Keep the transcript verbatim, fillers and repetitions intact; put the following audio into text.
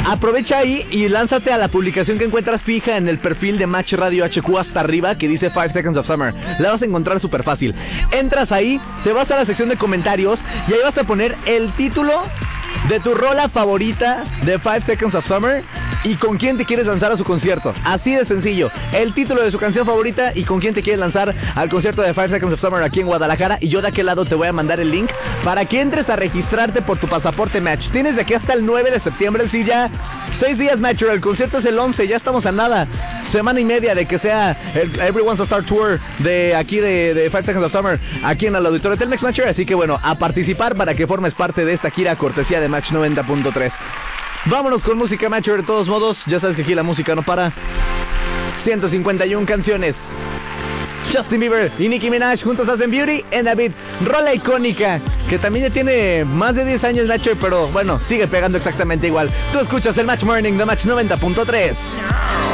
aprovecha ahí y lánzate a la publicación que encuentras fija en el perfil de Match Radio H Q hasta arriba, que dice five Seconds of Summer. La vas a encontrar súper fácil. Entras ahí, te vas a la sección de comentarios y ahí vas a poner el título de tu rola favorita de five Seconds of Summer y con quién te quieres lanzar a su concierto. Así de sencillo. El título de su canción favorita y con quién te quieres lanzar al concierto de five Seconds of Summer aquí en Guadalajara. Y yo de aquel lado te voy a mandar el link para que entres a registrarte por tu pasaporte Match. Tienes de aquí hasta el nueve de septiembre. Sí, ya seis días, Match. El concierto es el once. Ya estamos a nada. Semana y media de que sea el Everyone's a Star Tour de aquí de, de five Seconds of Summer aquí en el auditorio Telmex, Match. Así que bueno, a participar para que formes parte de esta gira cortesía de Match noventa punto tres. Vámonos con música, Match. De todos modos, ya sabes que aquí la música no para. ciento cincuenta y una canciones. Justin Bieber y Nicki Minaj juntos hacen Beauty and a Beat, rola icónica que también ya tiene más de diez años, Match, pero bueno, sigue pegando exactamente igual. Tú escuchas el Match Morning de Match noventa punto tres.